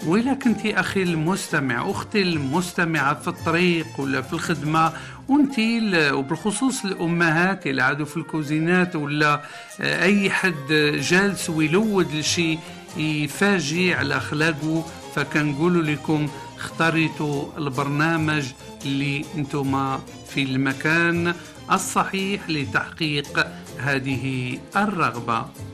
وإذا كنت أخي المستمع، أختي المستمعة في الطريق ولا في الخدمة، وبالخصوص الأمهات اللي عادوا في الكوزينات، ولا أي حد جالس ويلود لشي يفاجئ على أخلاقه، فكنقول لكم اختاريتوا البرنامج اللي انتم في المكان الصحيح لتحقيق هذه الرغبة.